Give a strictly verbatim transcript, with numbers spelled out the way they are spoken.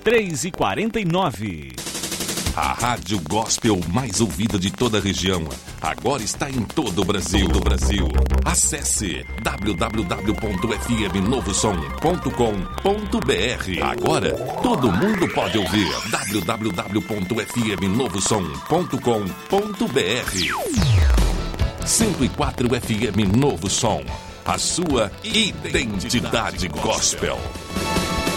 três e quarenta e nove. A rádio gospel mais ouvida de toda a região. Agora está em todo o Brasil. Do Brasil. Acesse w w w ponto f m novo som ponto com ponto b r. Agora todo mundo pode ouvir. w w w ponto f m novo som ponto com ponto b r. cento e quatro F M Novo Som. A sua identidade gospel.